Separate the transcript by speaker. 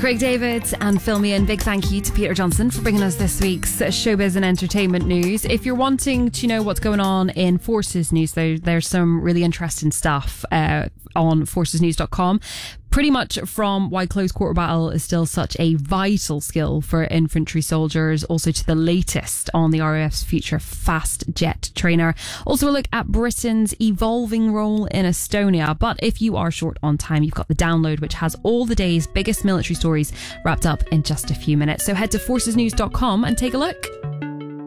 Speaker 1: Craig David and Phil Meehan, big thank you to Peter Johnson for bringing us this week's showbiz and entertainment news. If you're wanting to know what's going on in Forces News, there's some really interesting stuff on forcesnews.com. Pretty much from why close quarter battle is still such a vital skill for infantry soldiers, also to the latest on the RAF's future fast jet trainer. Also a look at Britain's evolving role in Estonia. But if you are short on time, you've got the download, which has all the day's biggest military stories wrapped up in just a few minutes. So head to forcesnews.com and take a look.